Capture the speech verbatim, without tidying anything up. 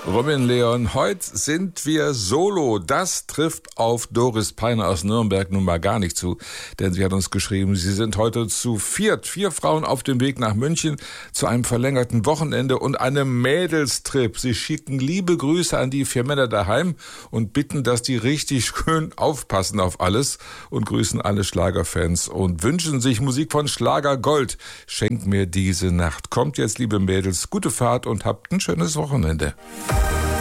Robin Leon, heute sind wir solo. Das trifft auf Doris Peiner aus Nürnberg nun mal gar nicht zu, denn sie hat uns geschrieben, sie sind heute zu viert, vier Frauen auf dem Weg nach München zu einem verlängerten Wochenende und einem Mädelstrip. Sie schicken liebe Grüße an die vier Männer daheim und bitten, dass die richtig schön aufpassen auf alles und grüßen alle Schlagerfans und wünschen sich Musik von Schlager Gold. Schenkt mir diese Nacht. Kommt jetzt, liebe Mädels, gute Fahrt und habt ein schönes Wochenende.